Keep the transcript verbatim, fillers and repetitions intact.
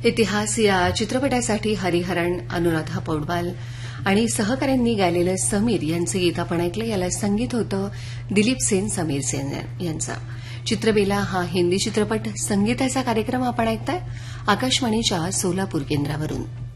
इतिहास या चित्रपटासाठी हरिहरन, अनुराधा पौडवाल आणि सहकाऱ्यांनी गायलेलं समीर यांचं गीत आपण ऐकलं. याला संगीत होतं दिलीप सेन, समीर सेन यांचा. चित्रबेला हा हिंदी चित्रपट संगीताचा कार्यक्रम आपण ऐकताय आकाशवाणीच्या सोलापूर केंद्रावरून.